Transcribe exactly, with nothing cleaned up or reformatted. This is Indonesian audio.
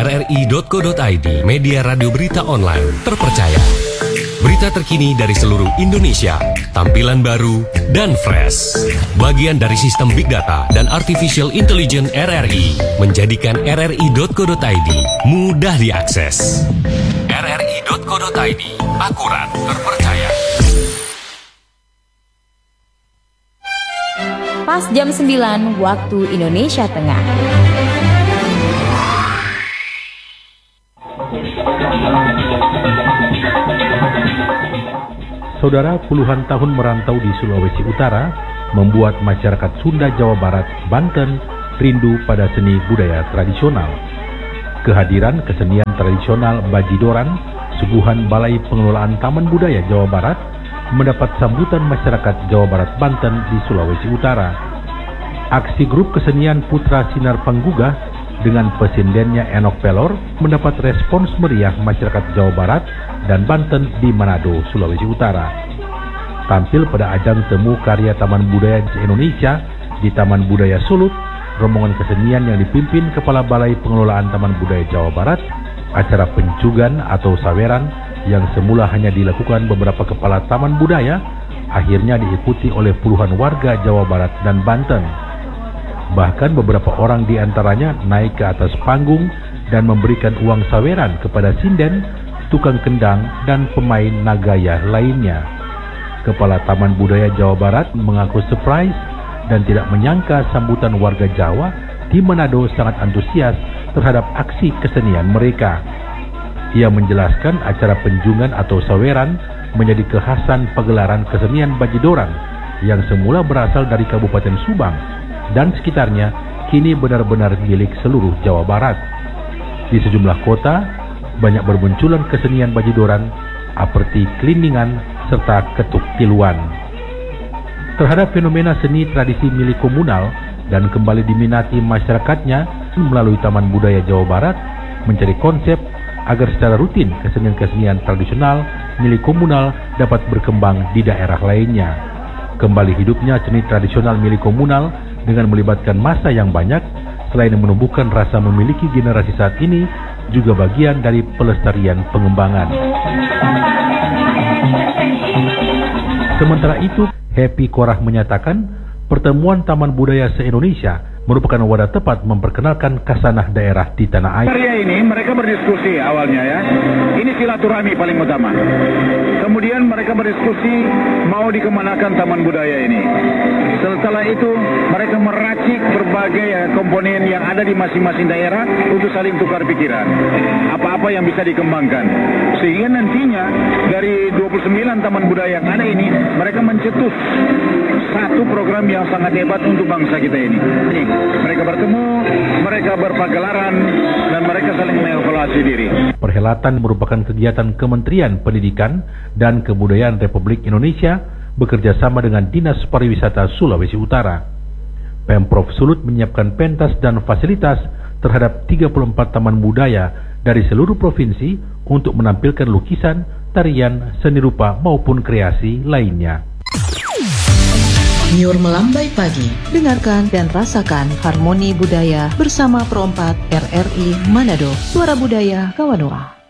r r i titik co titik i d, media radio berita online terpercaya. Berita terkini dari seluruh Indonesia, tampilan baru dan fresh. Bagian dari sistem Big Data dan Artificial Intelligence R R I, menjadikan r r i titik co titik i d mudah diakses. r r i titik co titik i d, akurat, terpercaya. Pas jam sembilan waktu Indonesia Tengah. Saudara, puluhan tahun merantau di Sulawesi Utara membuat masyarakat Sunda, Jawa Barat, Banten rindu pada seni budaya tradisional. Kehadiran kesenian tradisional Bajidoran, suguhan Balai Pengelolaan Taman Budaya Jawa Barat, mendapat sambutan masyarakat Jawa Barat Banten di Sulawesi Utara. Aksi grup kesenian Putra Sinar Panggugah dengan pesindennya Enok Pelor mendapat respons meriah masyarakat Jawa Barat dan Banten di Manado, Sulawesi Utara. Tampil pada ajang temu karya Taman Budaya Indonesia di Taman Budaya Sulut, rombongan kesenian yang dipimpin Kepala Balai Pengelolaan Taman Budaya Jawa Barat, acara pencugan atau saweran yang semula hanya dilakukan beberapa kepala taman budaya, akhirnya diikuti oleh puluhan warga Jawa Barat dan Banten. Bahkan beberapa orang di antaranya naik ke atas panggung dan memberikan uang saweran kepada sinden, tukang kendang, dan pemain nagaya lainnya. Kepala Taman Budaya Jawa Barat mengaku surprise dan tidak menyangka sambutan warga Jawa di Manado sangat antusias terhadap aksi kesenian mereka. Ia menjelaskan acara penjungan atau saweran menjadi kekhasan pagelaran kesenian Bajidoran yang semula berasal dari Kabupaten Subang dan sekitarnya kini benar-benar milik seluruh Jawa Barat. Di sejumlah kota banyak bermunculan kesenian Bajidoran seperti Kliningan serta Ketuk Tiluan. Terhadap fenomena seni tradisi milik komunal dan kembali diminati masyarakatnya melalui Taman Budaya Jawa Barat mencari konsep agar secara rutin kesenian-kesenian tradisional milik komunal dapat berkembang di daerah lainnya. Kembali hidupnya seni tradisional milik komunal dengan melibatkan massa yang banyak, selain menumbuhkan rasa memiliki generasi saat ini, juga bagian dari pelestarian pengembangan. Sementara itu, Happy Korah menyatakan, pertemuan Taman Budaya se-Indonesia merupakan wadah tepat memperkenalkan khasanah daerah di tanah air. Karya ini mereka berdiskusi awalnya ya. Ini silaturahmi paling utama. Kemudian mereka berdiskusi mau dikemanakan Taman Budaya ini. Setelah itu mereka meracik berbagai ya, komponen yang ada di masing-masing daerah untuk saling tukar pikiran. Apa-apa yang bisa dikembangkan. Sehingga nantinya dari dua puluh sembilan Taman Budaya yang ada ini, mereka mencetus satu program yang sangat hebat untuk bangsa kita ini. Mereka bertemu, mereka berpagelaran, dan mereka saling mengevaluasi diri. Perhelatan merupakan kegiatan Kementerian Pendidikan dan Kebudayaan Republik Indonesia bekerja sama dengan Dinas Pariwisata Sulawesi Utara. Pemprov Sulut menyiapkan pentas dan fasilitas terhadap tiga puluh empat taman budaya dari seluruh provinsi untuk menampilkan lukisan, tarian, seni rupa maupun kreasi lainnya. Nyur Melambai Pagi. Dengarkan dan rasakan harmoni budaya bersama Perompak R R I Manado, Suara Budaya Kawanoa.